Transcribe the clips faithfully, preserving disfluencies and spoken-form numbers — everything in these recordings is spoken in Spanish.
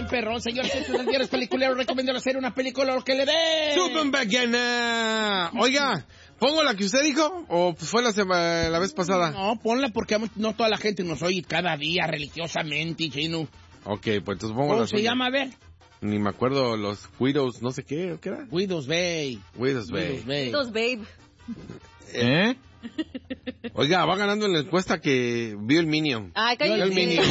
bien perrón, señor. Este es el viernes peliculero. Recomiendo hacer una película lo que le dé. ¡Super bacana! Oiga, ¿pongo la que usted dijo o fue la, sema, la vez pasada? No, ponla porque no toda la gente nos oye cada día religiosamente, chino. Ok, pues entonces pongo ¿Cómo la se suya. llama? A ver. Ni me acuerdo, los Widows, no sé qué, ¿qué era? Widows Bay. Widows Bay. Widows Babe. ¿Eh? Oiga, va ganando en la encuesta que vio el Minion. Ay, cállate. El Minion.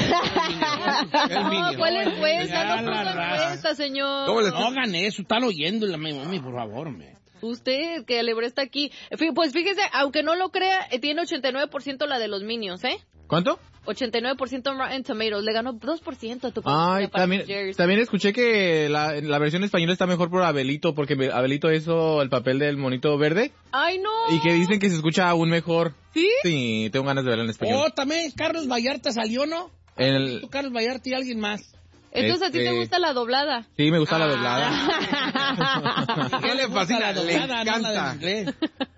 El Minion. No, ¿cuál encuesta? Ya No la ponga raza. encuesta, señor. ¿Cómo le- No hagan eso, están oyendo la mami, por favor, me. Usted, que Lebra está aquí. Fí- Pues fíjese, aunque no lo crea, eh, tiene ochenta y nueve por ciento la de los Minions, ¿eh? ¿Cuánto? ochenta y nueve por ciento en Rotten Tomatoes. Le ganó dos por ciento a tu Ay, película para también, Jerry's. también escuché que la, la versión española está mejor por Abelito, porque Abelito hizo el papel del monito verde. Ay, no. Y que dicen que se escucha aún mejor. ¿Sí? Sí, tengo ganas de verla en español. Oh, también Carlos Vallarta salió, ¿no? En el- Tú, Carlos Vallarta y alguien más. Entonces a ti te Este- gusta la doblada. Sí, me gusta la Ah. doblada. ¿Qué le fascina? La Le doblada, no la encanta. de inglés.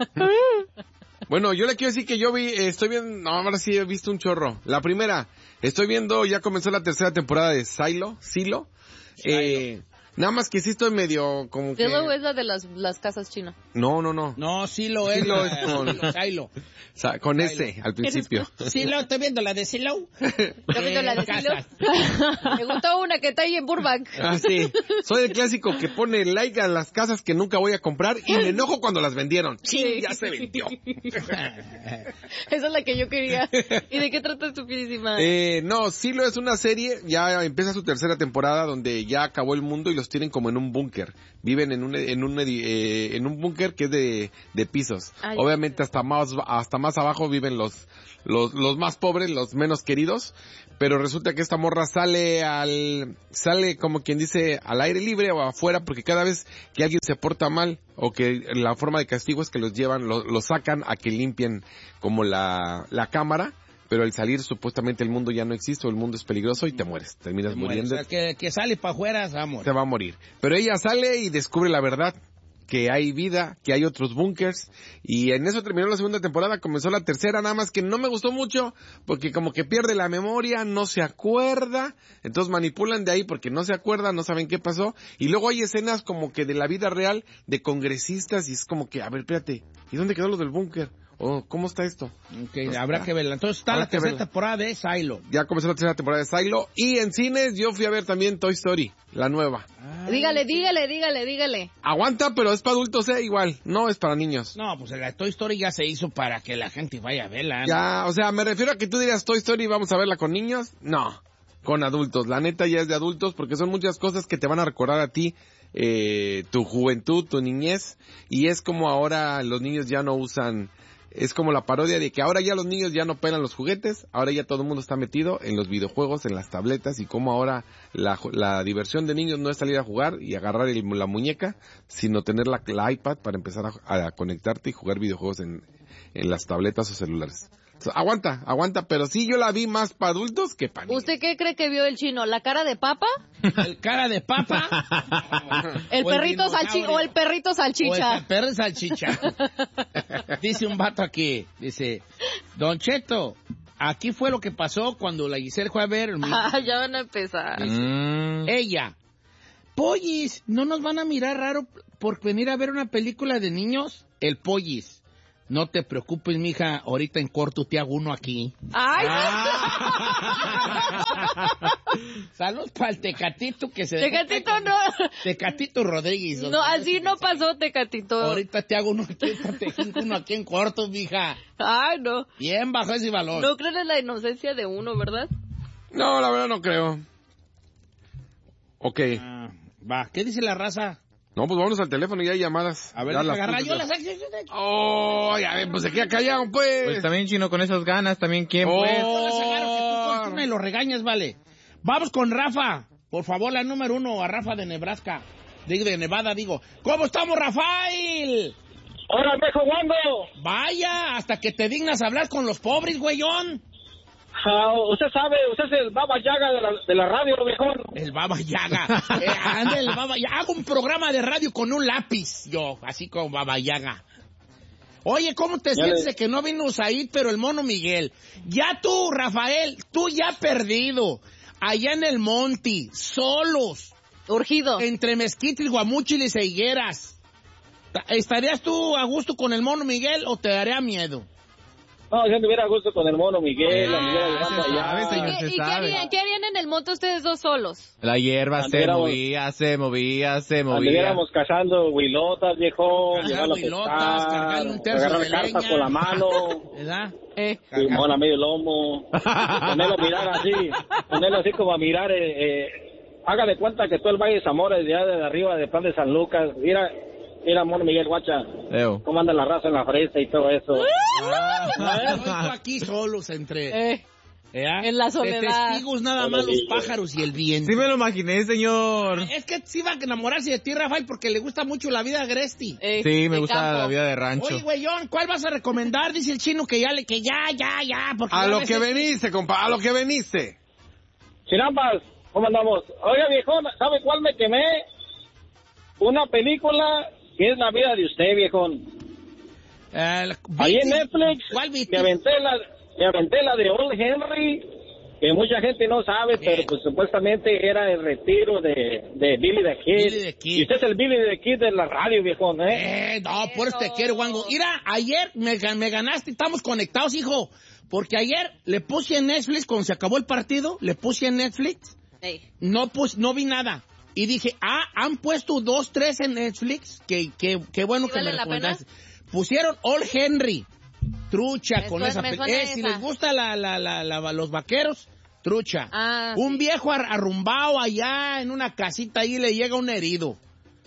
Bueno, yo le quiero decir que yo vi, eh, estoy viendo, no, ahora sí he visto un chorro. La primera, estoy viendo, ya comenzó la tercera temporada de Silo, Silo. Eh, nada más que sí estoy medio como que... Silo es la de las, las casas chinas. No, no, no. No, sí lo es. Silo la- es con- Silo, Silo. O sea, con ese al principio. Silo, estoy viendo la de Silo. ¿Está viendo la de Eh, Silo? Me gustó una que está ahí en Burbank. Ah, sí. Soy el clásico que pone like a las casas que nunca voy a comprar y me enojo cuando las vendieron. ¡Chin! Ya se vendió. Esa es la que yo quería. ¿Y de qué trata estupidísima? Eh, no, Silo es una serie, ya empieza su tercera temporada donde ya acabó el mundo y los tienen como en un búnker. Viven en un en un edi- eh, en un búnker que es de, de pisos. Ay. Obviamente hasta más hasta más abajo viven los los los más pobres, los menos queridos, pero resulta que esta morra sale al sale como quien dice al aire libre o afuera porque cada vez que alguien se porta mal o que la forma de castigo es que los llevan, los los sacan a que limpien como la la cámara. Pero al salir supuestamente el mundo ya no existe o el mundo es peligroso y te mueres, terminas Te mueres. muriendo. O sea, que, que sale para afuera, vamos. Se va a morir. Pero ella sale y descubre la verdad, que hay vida, que hay otros búnkers, y en eso terminó la segunda temporada, comenzó la tercera, nada más que no me gustó mucho, porque como que pierde la memoria, no se acuerda, entonces manipulan de ahí porque no se acuerda, no saben qué pasó, y luego hay escenas como que de la vida real, de congresistas, y es como que, a ver, espérate, ¿y dónde quedó lo del búnker? ¿O cómo está esto? Ok, habrá que verla. Entonces está Habrá la que tercera verla. temporada de Silo. Ya comenzó la tercera temporada de Silo, y en cines yo fui a ver también Toy Story, la nueva. Dígale, dígale, dígale, dígale. Aguanta, pero es para adultos, eh, igual, no es para niños. No, pues la Toy Story ya se hizo para que la gente vaya a verla. ¿no? Ya, o sea, me refiero a que tú dirías Toy Story, vamos a verla con niños. No, con adultos. La neta ya es de adultos porque son muchas cosas que te van a recordar a ti, eh, tu juventud, tu niñez. Y es como ahora los niños ya no usan, es como la parodia de que ahora ya los niños ya no pelan los juguetes, ahora ya todo el mundo está metido en los videojuegos, en las tabletas, y como ahora la, la diversión de niños no es salir a jugar y agarrar el- la muñeca, sino tener la, la iPad para empezar a, a conectarte y jugar videojuegos en, en las tabletas o celulares. So, aguanta, aguanta, pero sí yo la vi más para adultos que para niños. ¿Usted qué cree que vio el chino? ¿La cara de papa? El cara de papa. ¿El O perrito salchicha dinosaurio. o el perrito O salchicha? el perro salchicha. Dice un vato aquí, dice, Don Cheto, aquí fue lo que pasó cuando la Giselle fue a ver. Ah, ya van a empezar. Mm. Ella, Pollis, ¿no nos van a mirar raro por venir a ver una película de niños? El Pollis, no te preocupes, mija, ahorita en corto te hago uno aquí. ¡Ay! Salud para el Tecatito que se... Tecatito no. Tecatito Rodríguez. No, así no pasó, Tecatito. Ahorita te hago uno aquí, te hago uno aquí en corto, mija. Ay, no. Bien bajo ese valor. No creen en la inocencia de uno, ¿verdad? No, la verdad no creo. Ok. Ah, va, ¿qué dice la raza? No, pues vámonos al teléfono y hay llamadas. A ver, Ya deja las agarrar puse, yo las- las acciones. Oh, ya ven, pues se queda callado, pues. Pues también, chino, con esas ganas, también, ¿quién, Oh. pues? No las agarro, que tú con una y lo regañas, vale. Vamos con Rafa. Por favor, la número uno, a Rafa de Nebraska. Digo, de Nevada, digo. ¿Cómo estamos, Rafael? ¡Hola, viejo Wando! Vaya, hasta que te dignas a hablar con los pobres, güeyón. Ah, usted sabe, usted es el Baba Yaga de la, de la radio, viejón. El Baba Yaga. Eh, anda el Baba Yaga. Hago un programa de radio con un lápiz, yo, así como Baba Yaga. Oye, ¿cómo te Ya sientes le- de que no vino Said, pero el mono Miguel? Ya tú, Rafael, tú ya perdido. allá en el monte, solos. Urgido. Entre mezquites, guamúchiles e higueras. ¿Estarías tú a gusto con el mono Miguel o te daría miedo? No, yo estuviera a gusto con el mono Miguel, la Miguel Ah, llegando se allá. sabe, señor. ¿Y, qué, se y qué sabe. harían, qué harían en el monte ustedes dos solos? La hierba se Anduviéramos- movía, se movía, se movía. Anduviéramos cazando huilotas, viejo, Cazar llevarlo a huilotas, pescar, cargarle un tercio agarrar de cartas leña. con la mano, ¿Verdad? Eh. limón a medio lomo, ponerlo a mirar así, ponerlo así como a mirar, eh, eh, haga de cuenta que todo el Valle de Zamora, desde allá de arriba, de Plan de San Lucas, mira, mira, mono Miguel, guacha, Eo. cómo anda la raza en la fresa y todo eso. Nosotros aquí solos entre... Eh. ¿verdad? En la De soledad. testigos nada más los pájaros y el viento. Sí me lo imaginé, señor. Es que sí va a enamorarse de ti, Rafael, porque le gusta mucho la vida agresti. Eh, Sí, me de gusta campo. la vida de rancho. Oye, güeyón, ¿cuál vas a recomendar? Dice el chino que ya, le, que ya, ya, ya. Porque A ya lo ves que el- veniste, compa, a lo que veniste. Chirampas, ¿cómo andamos? Oiga, viejón, ¿sabe cuál me quemé? Una película que es la vida de usted, viejón. Eh, la- Ahí en ¿viste? Netflix, ¿Cuál viste? me aventé la, me aventé la de Old Henry, que mucha gente no sabe, pero pues supuestamente era el retiro de, de Billy the Kid. Billy the Kid. Y usted es el Billy the Kid de la radio, viejón, ¿eh? Eh, no, por eso te quiero, Wango. Mira, ayer me, gan- me ganaste, estamos conectados, hijo. Porque ayer le puse en Netflix, cuando se acabó el partido, le puse en Netflix, Ey. no pus, no vi nada. Y dije, ah, han puesto dos, tres en Netflix, que, que, que bueno ¿Sí que vale me la recomendaste. Pusieron Old Henry, trucha Me con suena- esa me película. suena Eh, si esa. les gusta la, la, la, la- los vaqueros, trucha. Ah, Un viejo ar- arrumbado allá en una casita ahí le llega un herido.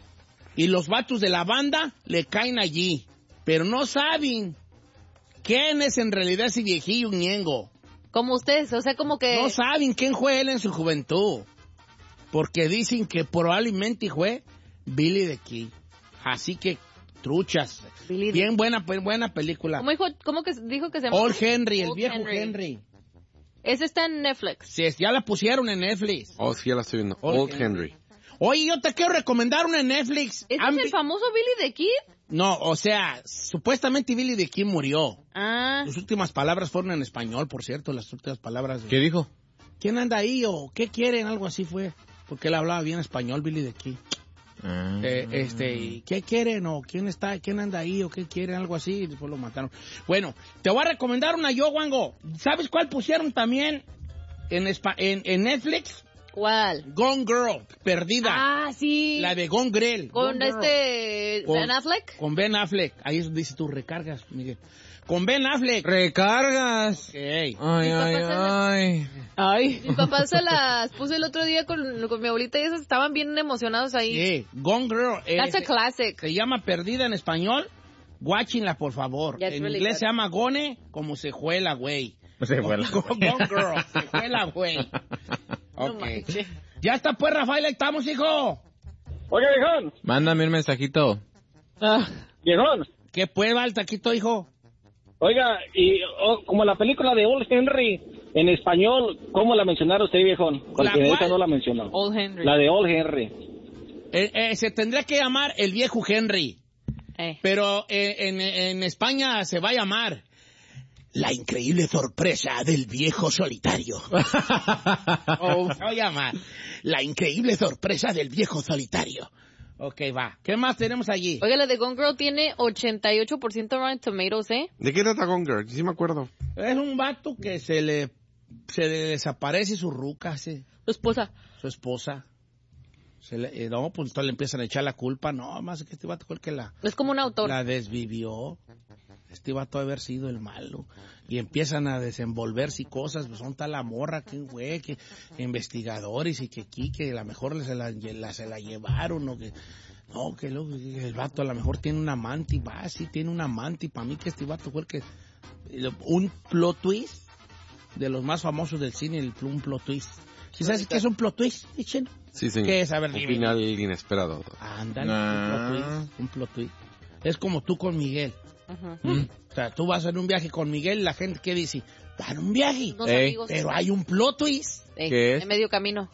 Y los vatos de la banda le caen allí. Pero no saben quién es en realidad ese viejillo ñengo. como ustedes, o sea, como que... No saben quién fue él en su juventud. Porque dicen que probablemente fue Billy the Kid. Así que, truchas. Billy the- Bien buena, pe- buena película. ¿Cómo dijo, cómo que dijo que se llama? Old Henry, el Old viejo Henry. Ese está en Netflix. Sí, ya la pusieron en Netflix. Oh, sí, ya la estoy viendo. Old Old Henry. Oye, yo te quiero recomendar una en Netflix. ¿Ese ¿Han es el vi- famoso Billy the Kid? No, o sea, supuestamente Billy the Kid murió. Ah, Sus últimas palabras fueron en español, por cierto, las últimas palabras. ¿Qué dijo? ¿Quién anda ahí o qué quieren? Algo así fue. Porque él hablaba bien español, Billy the Kid. Ah. Eh, este, ¿qué quieren o quién está, quién anda ahí o qué quieren? Algo así, y después lo mataron. Bueno, te voy a recomendar una yo, Wango. ¿Sabes cuál pusieron también en, espa- en, en Netflix? ¿cuál? Gone Girl, perdida. Ah, sí. La de Gone Girl. Con Gone Girl. este... Con- Ben Affleck. Con Ben Affleck. Ahí es donde dices tú, recargas, Miguel. Con Ben Affleck. Recargas. Ey. Ay, Mis ay, papás se ay. Ay. Mis papás se las puse el otro día con, con mi abuelita y ellos estaban bien emocionados ahí. Sí, Gone Girl. eh, That's a se- classic. Se llama Perdida en español. Watchingla, por favor. Yeah, it's en really inglés good. se llama Gone, como se juela, güey. Se fue la- Gone Girl, se juela, güey. No Ok. manches. Ya está, pues, Rafael, ahí estamos, hijo. Oiga, viejón, Mándame un mensajito. Ah, viejón. ¿Qué pues, va el taquito, hijo? Oiga, y oh, como la película de Old Henry, en español, ¿cómo la mencionaron usted, viejón? Porque ¿La ahorita cuál? no la mencionó. Old Henry. La de Old Henry. Eh, eh, se tendría que llamar El Viejo Henry. Eh. Pero eh, en, en España se va a llamar La Increíble Sorpresa del Viejo Solitario. O se va a llamar La Increíble Sorpresa del Viejo Solitario. Ok, va. ¿Qué más tenemos allí? Oiga, la de Gone Girl tiene ochenta y ocho por ciento Rotten Tomatoes, ¿eh? ¿De qué trata Gone Girl? Sí me acuerdo. Es un vato que se le, se le desaparece su ruca, sí, Su esposa. su esposa. Se le, eh, no, pues entonces le empiezan a echar la culpa. No, más que este vato fue el que la... Es como un autor. La desvivió. Este vato debe haber sido el malo. Y empiezan a desenvolverse cosas. Pues son tal la morra, que güey, que investigadores y que aquí, que a lo mejor se la, la- se la llevaron. O que, no, que luego el vato a lo mejor tiene un amante. Y va, sí, tiene un amante. Y para mí que este vato fue el que... Un plot twist de los más famosos del cine, el, un plot twist. ¿Sí sabes qué es un plot twist, Chino? Sí, señor. ¿Qué es? A ver, Un dime. final inesperado. Ándale, Ah. un plot twist, un plot twist. Es como tú con Miguel. Ajá. O sea, tú vas en un viaje con Miguel y la gente, ¿qué dice? Van a un viaje, Unos Ey, amigos. pero hay un plot twist. Ey, ¿Qué es? En medio camino.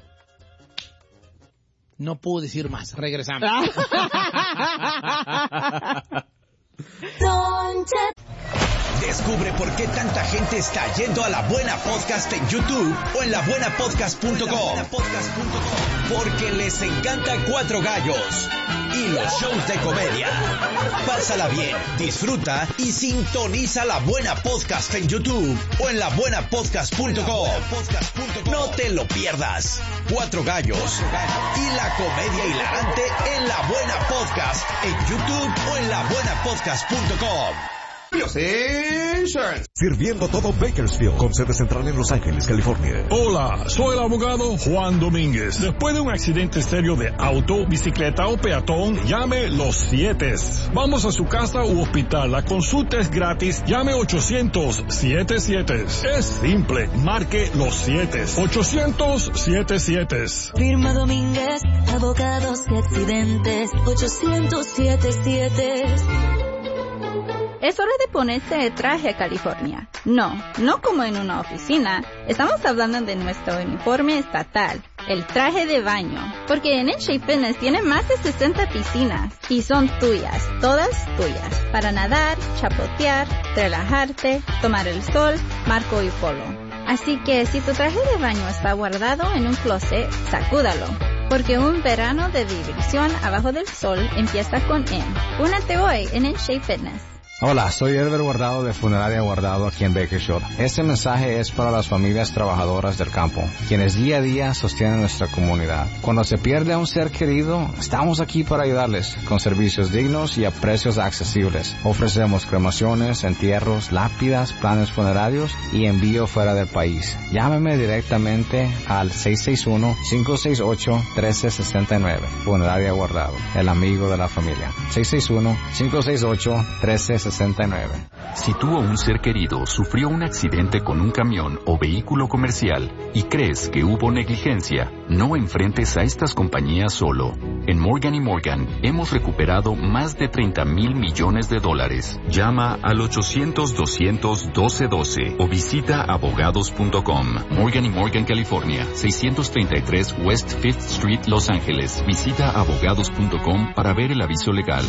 No puedo decir más. Regresamos. Descubre por qué tanta gente está yendo a La Buena Podcast en YouTube o en la buena podcast punto com. Porque les encanta Cuatro Gallos y los shows de comedia. Pásala bien, disfruta y sintoniza La Buena Podcast en YouTube o en la buena podcast punto com. No te lo pierdas. Cuatro Gallos y la comedia hilarante en La Buena Podcast en YouTube o en la buena podcast punto com. Insurance. Sirviendo todo Bakersfield, con sede central en Los Ángeles, California. Hola, soy el abogado Juan Domínguez. Después de un accidente serio de auto, bicicleta o peatón, llame Los Sietes. Vamos a su casa u hospital. La consulta es gratis. Llame ochocientos siete siete. Es simple. Marque Los Sietes. ochocientos siete siete. Firma Domínguez, abogados de accidentes. ochocientos siete siete. Es hora de ponerse el traje a California. No, no como en una oficina. Estamos hablando de nuestro uniforme estatal, el traje de baño. Porque en N-Shape Fitness tiene más de sesenta piscinas y son tuyas, todas tuyas. Para nadar, chapotear, relajarte, tomar el sol, marco y polo. Así que si tu traje de baño está guardado en un closet, sacúdalo. Porque un verano de diversión abajo del sol empieza con N. Únete hoy en N-Shape Fitness. Hola, soy Herbert Guardado de Funeraria Guardado aquí en Bakersfield. Este mensaje es para las familias trabajadoras del campo, quienes día a día sostienen nuestra comunidad. Cuando se pierde a un ser querido, estamos aquí para ayudarles con servicios dignos y a precios accesibles. Ofrecemos cremaciones, entierros, lápidas, planes funerarios y envío fuera del país. Llámeme directamente al seis seis uno, cinco seis ocho, uno tres seis nueve. Funeraria Guardado, el amigo de la familia. seis seis uno, cinco seis ocho, uno tres seis nueve. Si tú o un ser querido sufrió un accidente con un camión o vehículo comercial y crees que hubo negligencia, no enfrentes a estas compañías solo. En Morgan y Morgan hemos recuperado más de treinta mil millones de dólares. Llama al ochocientos, doscientos, doce doce o visita abogados punto com. Morgan y Morgan, California, seiscientos treinta y tres West Fifth Street, Los Ángeles. Visita abogados punto com para ver el aviso legal.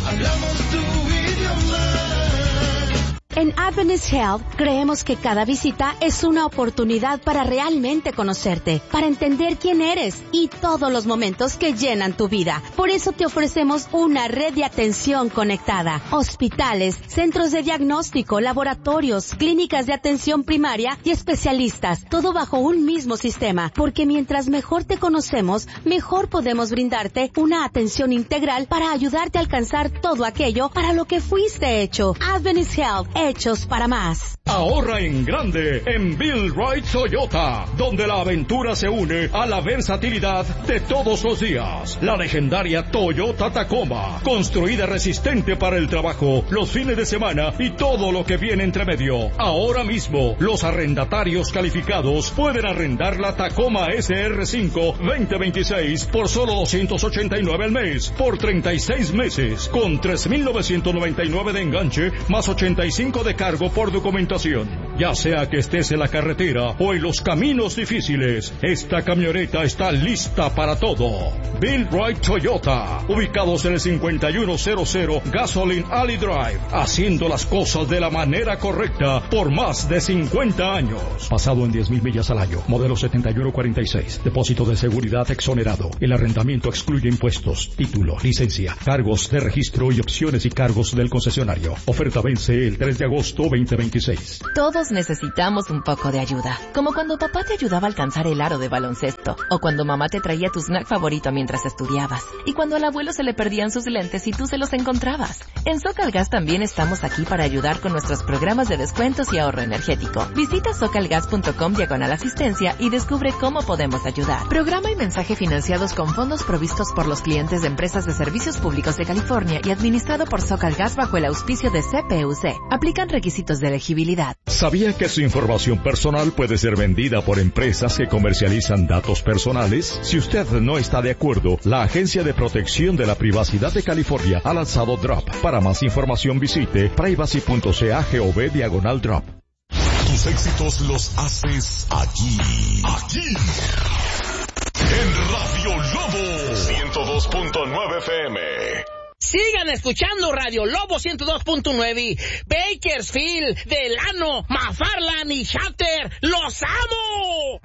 En Adventist Health creemos que cada visita es una oportunidad para realmente conocerte, para entender quién eres y todos los momentos que llenan tu vida. Por eso te ofrecemos una red de atención conectada, hospitales, centros de diagnóstico, laboratorios, clínicas de atención primaria y especialistas, todo bajo un mismo sistema, porque mientras mejor te conocemos, mejor podemos brindarte una atención integral para ayudarte a alcanzar todo aquello para lo que fuiste hecho. Adventist Health, hechos para más. Ahorra en grande en Bill Wright Toyota, donde la aventura se une a la versatilidad de todos los días. La legendaria Toyota Tacoma, construida resistente para el trabajo, los fines de semana y todo lo que viene entre medio. Ahora mismo, los arrendatarios calificados pueden arrendar la Tacoma S R cinco veinte veintiséis por solo doscientos ochenta y nueve al mes, por treinta y seis meses, con tres mil novecientos noventa y nueve de enganche, más ochenta y cinco de cargo por documentación. Ya sea que estés en la carretera o en los caminos difíciles, esta camioneta está lista para todo. Bill Wright Toyota, ubicados en el cincuenta y uno cero cero Gasoline Alley Drive, haciendo las cosas de la manera correcta por más de cincuenta años. Basado en diez mil millas al año, modelo setenta y uno cuarenta y seis, depósito de seguridad exonerado. El arrendamiento excluye impuestos, título, licencia, cargos de registro y opciones y cargos del concesionario. Oferta vence el tres de agosto veinte veintiséis. Todos necesitamos un poco de ayuda, como cuando papá te ayudaba a alcanzar el aro de baloncesto, o cuando mamá te traía tu snack favorito mientras estudiabas, y cuando al abuelo se le perdían sus lentes y tú se los encontrabas. En SoCalGas también estamos aquí para ayudar con nuestros programas de descuentos y ahorro energético. Visita socalgas punto com diagonal asistencia y descubre cómo podemos ayudar. Programa y mensaje financiados con fondos provistos por los clientes de empresas de servicios públicos de California y administrado por SoCalGas bajo el auspicio de C P U C. Aplican requisitos de elegibilidad. ¿Sabía que su información personal puede ser vendida por empresas que comercializan datos personales? Si usted no está de acuerdo, la Agencia de Protección de la Privacidad de California ha lanzado Drop. Para más información visite privacy punto cagov diagonal drop. Tus éxitos los haces aquí. Aquí. En Radio Lobo ciento dos punto nueve F M. Sigan escuchando Radio Lobo ciento dos punto nueve, Bakersfield, Delano, McFarland y Shatter. ¡Los amo!